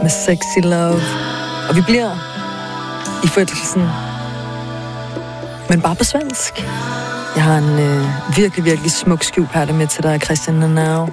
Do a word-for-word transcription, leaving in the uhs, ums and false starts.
med Sexy Love. Og vi bliver i forelskelsen, men bare på svensk. Jeg har en øh, virkelig, virkelig smuk skjulpatte med til dig, Christian Nanau.